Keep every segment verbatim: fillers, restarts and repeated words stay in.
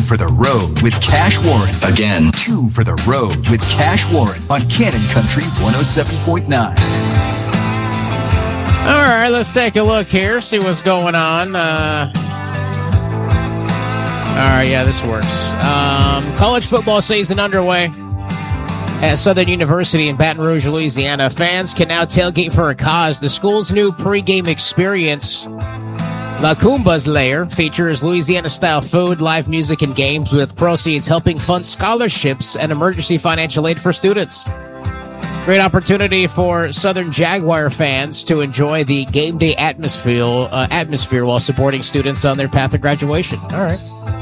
for the road with Cash Warren. Again, two for the road with Cash Warren on Cannon Country one oh seven point nine. All right, let's take a look here, see what's going on. Uh, all right, yeah, this works. Um, college football season underway at Southern University in Baton Rouge, Louisiana. Fans can now tailgate for a cause. The school's new pregame experience, La Cumba's Lair, features Louisiana-style food, live music, and games, with proceeds helping fund scholarships and emergency financial aid for students. Great opportunity for Southern Jaguar fans to enjoy the game day atmosphere, uh, atmosphere while supporting students on their path to graduation. All right.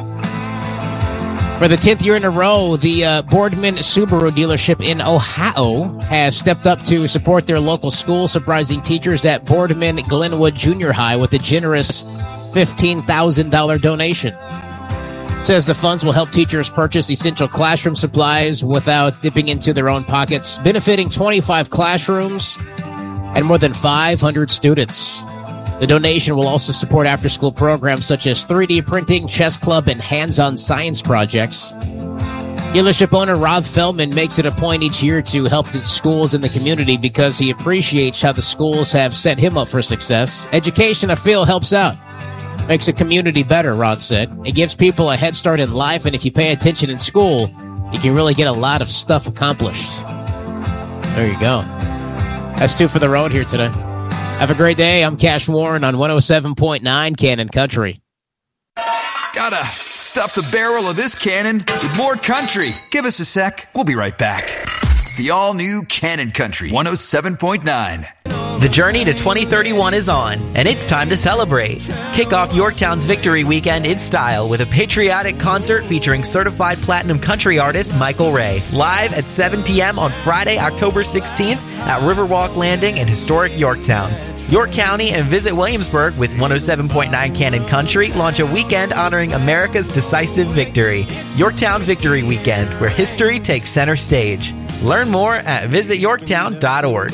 For the tenth year in a row, the uh, Boardman Subaru dealership in Ohio has stepped up to support their local school, surprising teachers at Boardman Glenwood Junior High with a generous fifteen thousand dollars donation. It says the funds will help teachers purchase essential classroom supplies without dipping into their own pockets, benefiting twenty-five classrooms and more than five hundred students. The donation will also support after-school programs such as three D printing, chess club, and hands-on science projects. Dealership owner Rob Feldman makes it a point each year to help the schools in the community because he appreciates how the schools have set him up for success. Education, I feel, helps out. Makes a community better, Rod said. It gives people a head start in life, and if you pay attention in school, you can really get a lot of stuff accomplished. There you go. That's two for the road here today. Have a great day. I'm Cash Warren on one oh seven point nine Cannon Country. Gotta stuff the barrel of this cannon with more country. Give us a sec. We'll be right back. The all-new Cannon Country one oh seven point nine. The journey to twenty thirty-one is on, and it's time to celebrate. Kick off Yorktown's Victory Weekend in style with a patriotic concert featuring certified platinum country artist Michael Ray, live at seven p.m. on Friday, October sixteenth at Riverwalk Landing in historic Yorktown. York County and Visit Williamsburg with one oh seven point nine Cannon Country launch a weekend honoring America's decisive victory. Yorktown Victory Weekend, where history takes center stage. Learn more at visit yorktown dot org.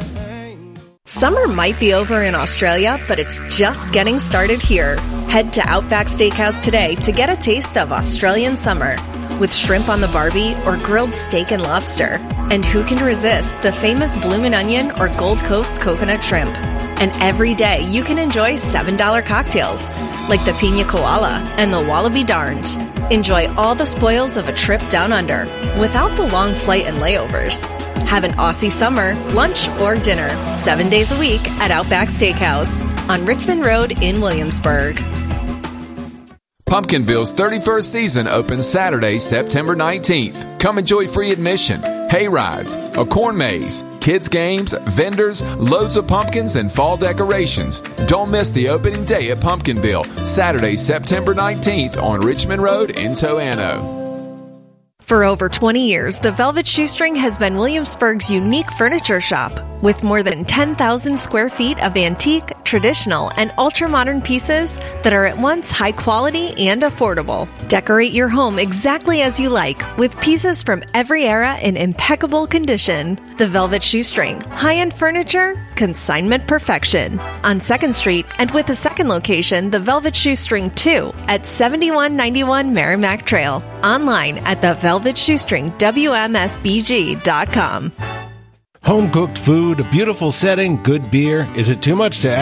Summer might be over in Australia, but it's just getting started here. Head to Outback Steakhouse today to get a taste of Australian summer with shrimp on the barbie or grilled steak and lobster. And who can resist the famous bloomin' onion or Gold Coast coconut shrimp? And every day you can enjoy seven dollar cocktails like the Pina Koala and the Wallaby Darned. Enjoy all the spoils of a trip down under without the long flight and layovers. Have an Aussie summer, lunch, or dinner, seven days a week at Outback Steakhouse on Richmond Road in Williamsburg. Pumpkinville's thirty-first season opens Saturday, September nineteenth. Come enjoy free admission, hay rides, a corn maze, kids games, vendors, loads of pumpkins, and fall decorations. Don't miss the opening day at Pumpkinville, Saturday, September nineteenth on Richmond Road in Toano. For over twenty years, the Velvet Shoestring has been Williamsburg's unique furniture shop. With more than ten thousand square feet of antique, traditional, and ultra-modern pieces that are at once high quality and affordable. Decorate your home exactly as you like, with pieces from every era in impeccable condition. The Velvet Shoestring. High-end furniture, consignment perfection. On second Street, and with a second location, the Velvet Shoestring two, at seventy-one ninety-one Merrimack Trail. Online at the velvet shoestring w m s b g dot com. Home-cooked food, a beautiful setting, good beer. Is it too much to ask?